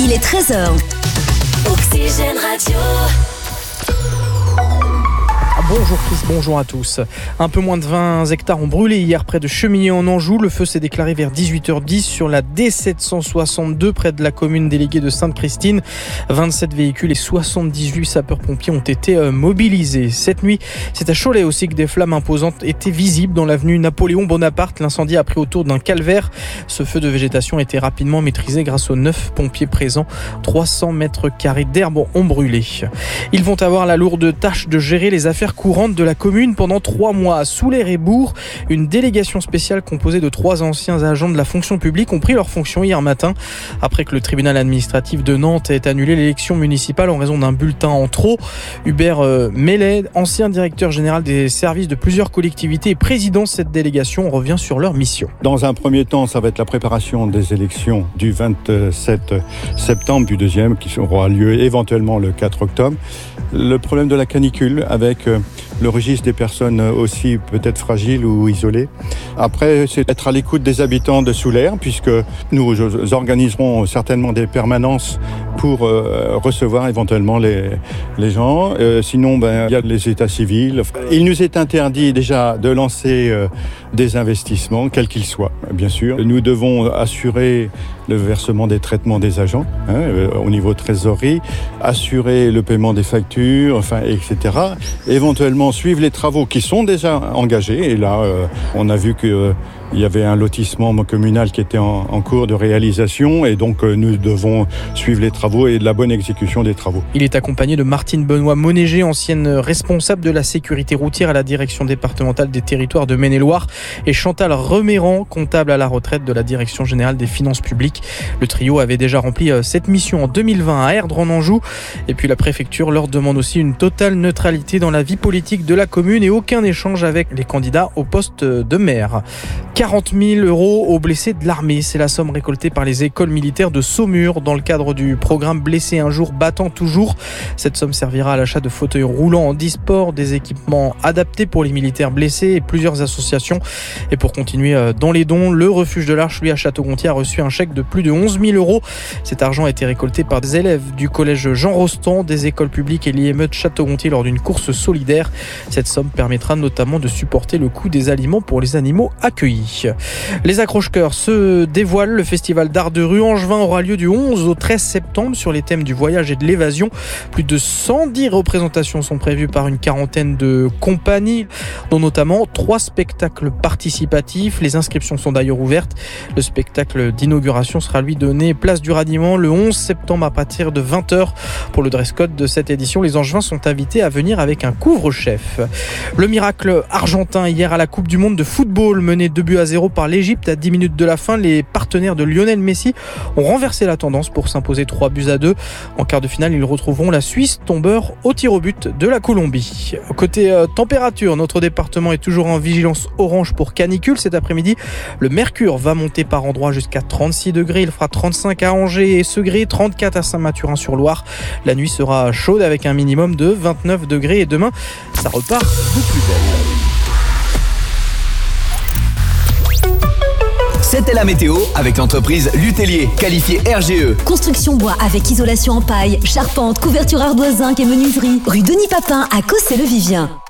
Il est 13h. Oxygène Radio. Bonjour Chris, bonjour à tous. Un peu moins de 20 hectares ont brûlé hier près de Chemillé en Anjou. Le feu s'est déclaré vers 18h10 sur la D762 près de la commune déléguée de Sainte-Christine. 27 véhicules et 78 sapeurs-pompiers ont été mobilisés. Cette nuit, c'est à Cholet aussi que des flammes imposantes étaient visibles dans l'avenue Napoléon Bonaparte. L'incendie a pris autour d'un calvaire. Ce feu de végétation a été rapidement maîtrisé grâce aux 9 pompiers présents. 300 mètres carrés d'herbe ont brûlé. Ils vont avoir la lourde tâche de gérer les affaires courantes de la commune pendant 3 mois. À Soulers-et-Bourg, une délégation spéciale composée de 3 anciens agents de la fonction publique ont pris leurs fonctions hier matin après que le tribunal administratif de Nantes ait annulé l'élection municipale en raison d'un bulletin en trop. Hubert Mellet, ancien directeur général des services de plusieurs collectivités et président de cette délégation, revient sur leur mission. Dans un premier temps, ça va être la préparation des élections du 27 septembre, du deuxième qui aura lieu éventuellement le 4 octobre. Le problème de la canicule avec le registre des personnes aussi peut-être fragiles ou isolées. Après, c'est être à l'écoute des habitants de Soulers, puisque nous organiserons certainement des permanences pour recevoir éventuellement les gens. Sinon, il y a les états civils. Il nous est interdit déjà de lancer des investissements, quels qu'ils soient, bien sûr. Nous devons assurer le versement des traitements des agents au niveau trésorerie, assurer le paiement des factures, etc. Éventuellement suivre les travaux qui sont déjà engagés. Et là, on a vu que il y avait un lotissement communal qui était en cours de réalisation et donc nous devons suivre les travaux et la bonne exécution des travaux. Il est accompagné de Martine Benoît-Monéger, ancienne responsable de la sécurité routière à la direction départementale des territoires de Maine-et-Loire, et Chantal Reméran, comptable à la retraite de la direction générale des finances publiques. Le trio avait déjà rempli cette mission en 2020 à Erdre en Anjou. Et puis la préfecture leur demande aussi une totale neutralité dans la vie politique de la commune et aucun échange avec les candidats au poste de maire. 40 000 € aux blessés de l'armée. C'est la somme récoltée par les écoles militaires de Saumur dans le cadre du programme Blessés un jour, battant toujours. Cette somme servira à l'achat de fauteuils roulants en e-sport, des équipements adaptés pour les militaires blessés et plusieurs associations. Et pour continuer dans les dons, le refuge de l'Arche, lui, à Château-Gontier, a reçu un chèque de plus de 11 000 €. Cet argent a été récolté par des élèves du collège Jean Rostand, des écoles publiques et l'IME de Château-Gontier lors d'une course solidaire. Cette somme permettra notamment de supporter le coût des aliments pour les animaux accueillis. Les accroche-cœurs se dévoilent. Le festival d'art de rue Angevin aura lieu du 11 au 13 septembre sur les thèmes du voyage et de l'évasion. Plus de 110 représentations sont prévues par une quarantaine de compagnies, dont notamment 3 spectacles participatifs. Les inscriptions sont d'ailleurs ouvertes. Le spectacle d'inauguration sera lui donné place du Radiement le 11 septembre à partir de 20h. Pour le dress code de cette édition, les Angevins sont invités à venir avec un couvre-chef. Le miracle argentin hier à la Coupe du Monde de football, mené 2-0 par l'Égypte à 10 minutes de la fin. Les partenaires de Lionel Messi ont renversé la tendance pour s'imposer 3-2. En quart de finale, ils retrouveront la Suisse, tombeur au tir au but de la Colombie. Côté température, notre département est toujours en vigilance orange pour canicule. Cet après-midi, le mercure va monter par endroits jusqu'à 36 degrés. Il fera 35 à Angers et Segré, 34 à Saint-Mathurin-sur-Loire. La nuit sera chaude avec un minimum de 29 degrés et demain, ça repart de plus belle. C'était la météo avec l'entreprise Lutellier, qualifiée RGE. Construction bois avec isolation en paille, charpente, couverture ardoise, zinc et menuiserie. Rue Denis Papin à Cossé-le-Vivien.